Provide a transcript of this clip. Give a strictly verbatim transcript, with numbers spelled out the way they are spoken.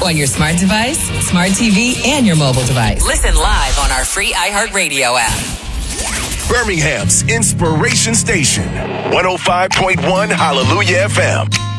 on your smart device, smart T V, and your mobile device. Listen live on our free iHeartRadio app. Birmingham's Inspiration Station, one oh five point one Hallelujah F M.